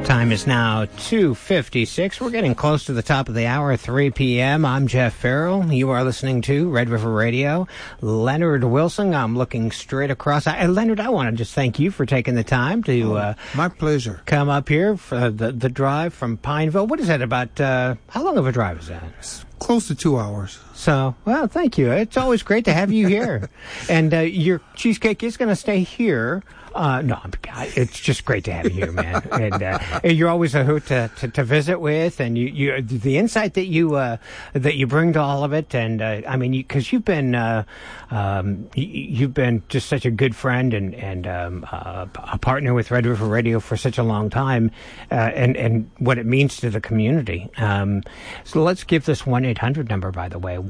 Time is now 2:56. We're getting close to the top of the hour, 3 p.m. I'm Jeff Farrell. You are listening to Red River Radio. Leonard Wilson, I'm looking straight across. Leonard, I want to just thank you for taking the time to... my pleasure. Come up here for the drive from Pineville. What is that about? How long of a drive is that? It's close to 2 hours. So, well, thank you. It's always great to have you here. And your cheesecake is going to stay here. No, it's just great to have you here, man. And you're always a hoot to visit with, and you the insight that you bring to all of it. And I mean, because you've been just such a good friend and a partner with Red River Radio for such a long time, and what it means to the community. So let's give this 1-800 number, by the way,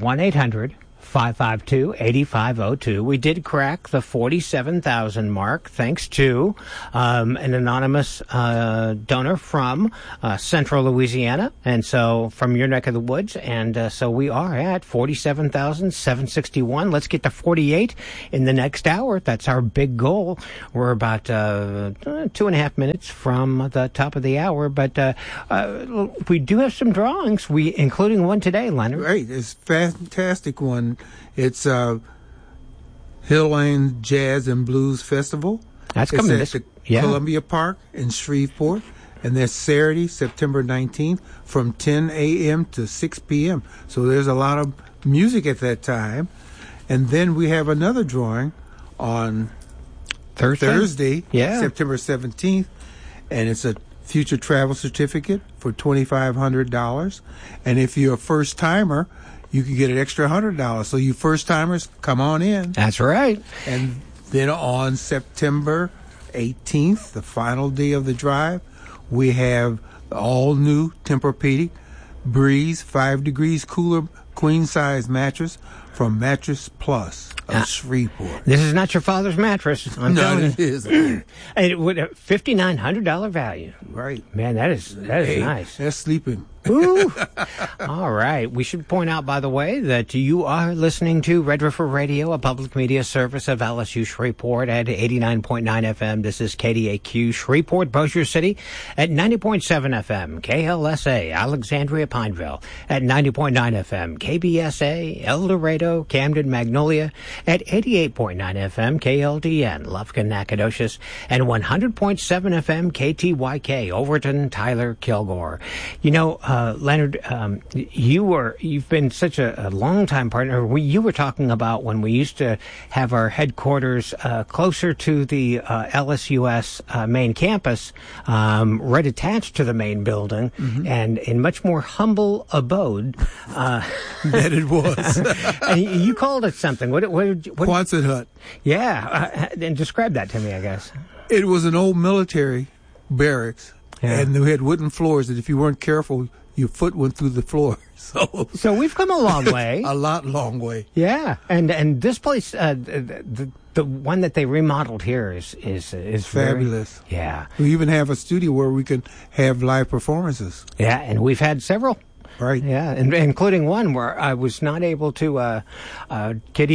1-800-552-8502. We did crack the 47,000 mark thanks to an anonymous donor from central Louisiana, and so from your neck of the woods. And so we are at 47,761. Let's get to 48 in the next hour. That's our big goal. We're about 2.5 minutes from the top of the hour, but we do have some drawings, including one today, Leonard. Right, it's a fantastic one. It's Hill Lane Jazz and Blues Festival. That's coming at the Columbia Park in Shreveport, and that's Saturday, September 19th, from 10 a.m. to 6 p.m. So there's a lot of music at that time. And then we have another drawing on Thursday, September 17th, and it's a future travel certificate for $2,500. And if you're a first-timer, you can get an extra $100. So you first-timers, come on in. That's right. And then on September 18th, the final day of the drive, we have the all-new Tempur-Pedic Breeze 5 degrees cooler queen-size mattress from Mattress Plus of Shreveport. This is not your father's mattress. No, it isn't. And with a $5,900 value. Right. Man, that is nice. That's sleeping. Ooh. All right. We should point out, by the way, that you are listening to Red River Radio, a public media service of LSU Shreveport at 89.9 FM. This is KDAQ Shreveport, Bossier City at 90.7 FM. KLSA, Alexandria, Pineville at 90.9 FM. KBSA, El Dorado, Camden, Magnolia at 88.9 FM. KLDN, Lufkin, Nacogdoches, and 100.7 FM KTYK, Overton, Tyler, Kilgore. You know, Leonard, you've been such a long-time partner. You were talking about when we used to have our headquarters closer to the LSUS main campus, right attached to the main building, and in much more humble abode. That it was. And you called it something. What Quonset hut. Yeah, and describe that to me, I guess. It was an old military barracks. Yeah. And we had wooden floors that if you weren't careful, your foot went through the floor. So we've come a long way. long way. Yeah, and this place, the one that they remodeled here is fabulous. Yeah, we even have a studio where we can have live performances. Yeah, and we've had several. Right. Yeah, and including one where I was not able to get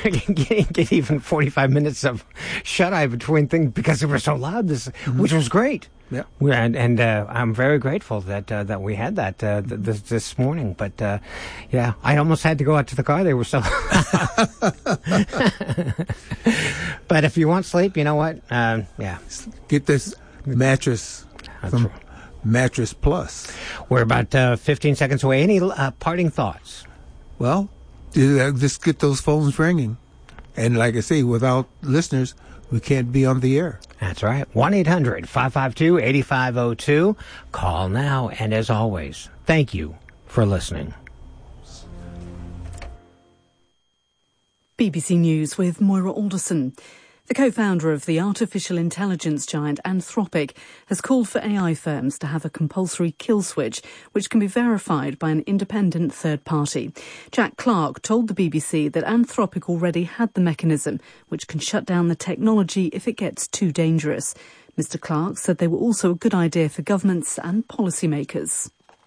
even 45 minutes of shut-eye between things because they were so loud. Which was great. Yeah. And I'm very grateful that we had that this morning. But yeah, I almost had to go out to the car. They were so loud. But if you want sleep, you know what? Yeah. Get this mattress. Mattress Plus. We're about 15 seconds away. Any parting thoughts? Well, just get those phones ringing. And like I say, without listeners, we can't be on the air. That's right. 1-800-552-8502. Call now. And as always, thank you for listening. BBC News with Moira Alderson. The co-founder of the artificial intelligence giant Anthropic has called for AI firms to have a compulsory kill switch, which can be verified by an independent third party. Jack Clark told the BBC that Anthropic already had the mechanism, which can shut down the technology if it gets too dangerous. Mr. Clark said they were also a good idea for governments and policymakers.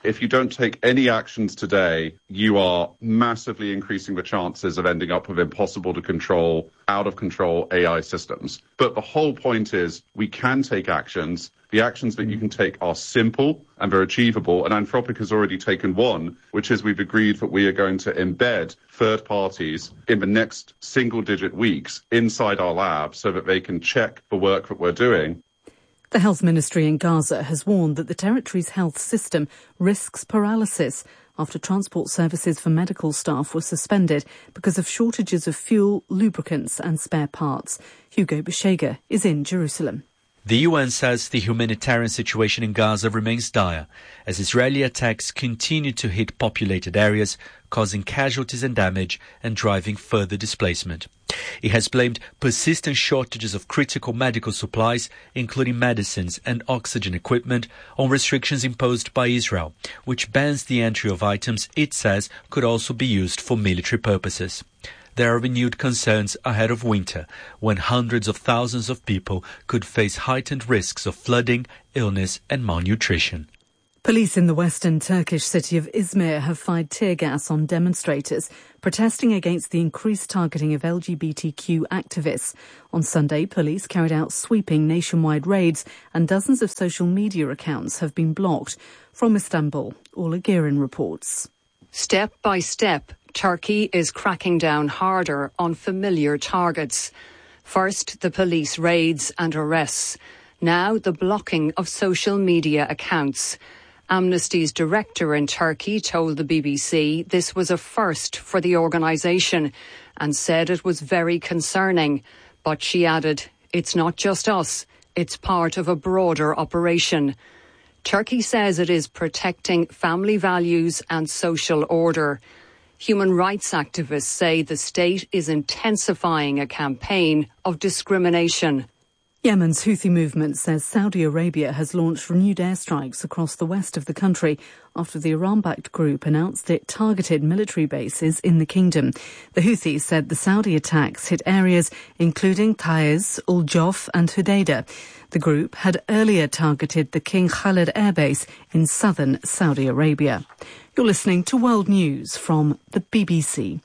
If you don't take any actions today, you are massively increasing the chances of ending up with impossible to control, out of control AI systems. But the whole point is we can take actions. The actions that you can take are simple and they're achievable. And Anthropic has already taken one, which is we've agreed that we are going to embed third parties in the next single-digit weeks inside our lab so that they can check the work that we're doing. The Health Ministry in Gaza has warned that the territory's health system risks paralysis after transport services for medical staff were suspended because of shortages of fuel, lubricants and spare parts. Hugo Beshega is in Jerusalem. The UN says the humanitarian situation in Gaza remains dire as Israeli attacks continue to hit populated areas, causing casualties and damage and driving further displacement. It has blamed persistent shortages of critical medical supplies, including medicines and oxygen equipment, on restrictions imposed by Israel, which bans the entry of items it says could also be used for military purposes. There are renewed concerns ahead of winter, when hundreds of thousands of people could face heightened risks of flooding, illness and malnutrition. Police in the western Turkish city of Izmir have fired tear gas on demonstrators protesting against the increased targeting of LGBTQ activists. On Sunday, police carried out sweeping nationwide raids and dozens of social media accounts have been blocked. From Istanbul, Orla Girin reports. Step by step, Turkey is cracking down harder on familiar targets. First, the police raids and arrests. Now, the blocking of social media accounts. Amnesty's director in Turkey told the BBC this was a first for the organisation and said it was very concerning. But she added, it's not just us, it's part of a broader operation. Turkey says it is protecting family values and social order. Human rights activists say the state is intensifying a campaign of discrimination. Yemen's Houthi movement says Saudi Arabia has launched renewed airstrikes across the west of the country after the Iran-backed group announced it targeted military bases in the kingdom. The Houthis said the Saudi attacks hit areas including Taiz, Ul-Jof and Hudaydah. The group had earlier targeted the King Khalid airbase in southern Saudi Arabia. You're listening to World News from the BBC.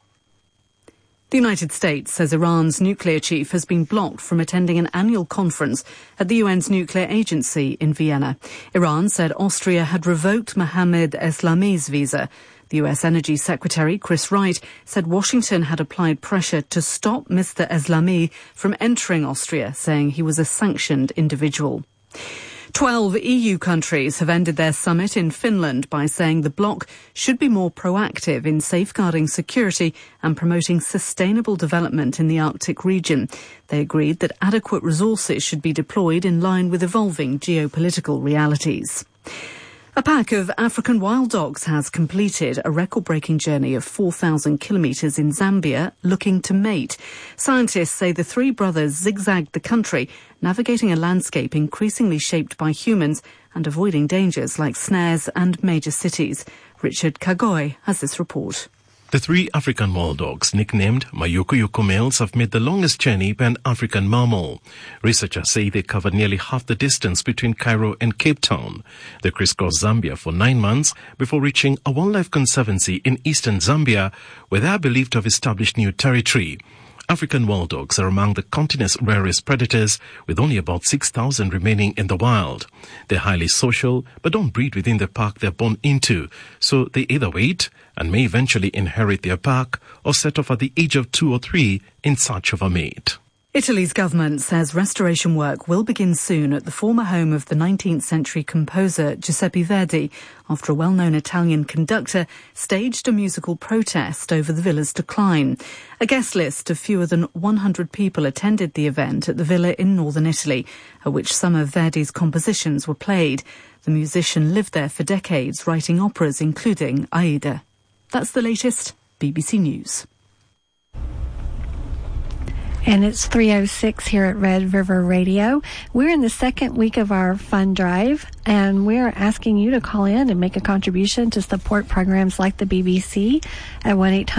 The United States says Iran's nuclear chief has been blocked from attending an annual conference at the UN's nuclear agency in Vienna. Iran said Austria had revoked Mohammad Eslami's visa. The US Energy Secretary Chris Wright said Washington had applied pressure to stop Mr. Eslami from entering Austria, saying he was a sanctioned individual. 12 EU countries have ended their summit in Finland by saying the bloc should be more proactive in safeguarding security and promoting sustainable development in the Arctic region. They agreed that adequate resources should be deployed in line with evolving geopolitical realities. A pack of African wild dogs has completed a record-breaking journey of 4,000 kilometres in Zambia looking to mate. Scientists say the three brothers zigzagged the country, navigating a landscape increasingly shaped by humans and avoiding dangers like snares and major cities. Richard Kagoi has this report. The three African wild dogs, nicknamed Mayuku males, have made the longest journey by an African mammal. Researchers say they covered nearly half the distance between Cairo and Cape Town. They crisscrossed Zambia for 9 months before reaching a wildlife conservancy in eastern Zambia, where they are believed to have established new territory. African wild dogs are among the continent's rarest predators, with only about 6,000 remaining in the wild. They're highly social, but don't breed within the pack they're born into, so they either wait and may eventually inherit their pack or set off at the age of 2 or 3 in search of a mate. Italy's government says restoration work will begin soon at the former home of the 19th century composer Giuseppe Verdi after a well-known Italian conductor staged a musical protest over the villa's decline. A guest list of fewer than 100 people attended the event at the villa in northern Italy, at which some of Verdi's compositions were played. The musician lived there for decades, writing operas including Aida. That's the latest. BBC News. And it's 3:06 here at Red River Radio. We're in the second week of our fund drive, and we're asking you to call in and make a contribution to support programs like the BBC at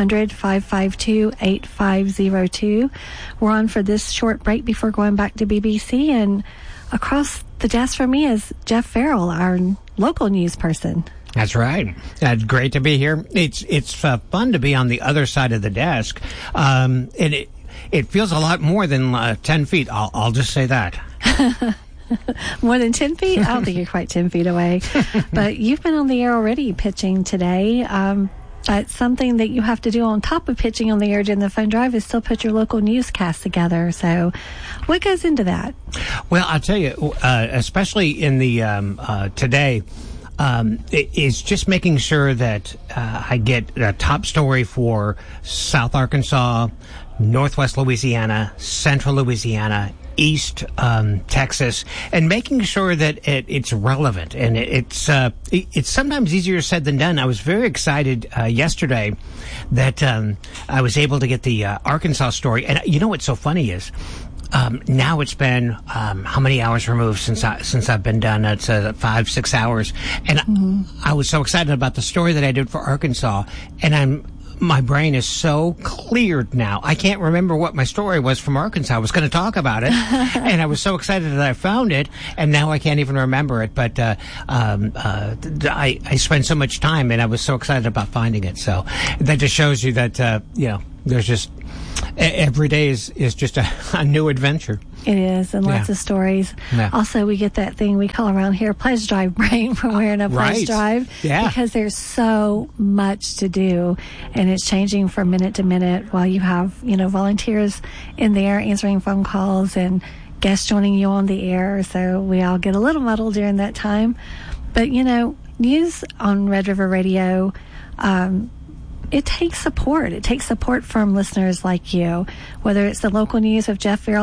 1-800-552-8502. We're on for this short break before going back to BBC, and across the desk from me is Jeff Farrell, our local news person. That's right. Great to be here. It's fun to be on the other side of the desk. And it feels a lot more than 10 feet. I'll just say that. More than 10 feet? I don't think you're quite 10 feet away. But you've been on the air already pitching today. But something that you have to do on top of pitching on the air during the fund drive is still put your local newscast together. So what goes into that? Well, I'll tell you, especially in the today, is just making sure that I get a top story for South Arkansas, Northwest Louisiana, Central Louisiana, East Texas, and making sure that it's relevant. And it's sometimes easier said than done. I was very excited yesterday that I was able to get the Arkansas story. And you know what's so funny is now it's been how many hours removed since I've been done? It's 5-6 hours, and I was so excited about the story that I did for Arkansas, and my brain is so cleared now. I can't remember what my story was from Arkansas. I was going to talk about it, and I was so excited that I found it, and now I can't even remember it. But I spent so much time, and I was so excited about finding it. So that just shows you that there's just every day is just a new adventure. It is, and lots of stories. Yeah. Also, we get that thing we call around here pledge drive brain when we're in a pledge drive, because there's so much to do, and it's changing from minute to minute while you have volunteers in there answering phone calls and guests joining you on the air. So we all get a little muddled during that time. But news on Red River Radio. It takes support. It takes support from listeners like you, whether it's the local news of Jeff Farrell